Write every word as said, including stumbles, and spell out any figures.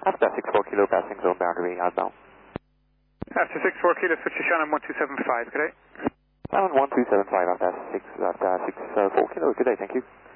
After six four kilo, passing zone boundary, outbound. After six four kilo, switch to Shannon one two seven five, good day. Shannon one two seven five, after six, after six four kilo, good day, thank you.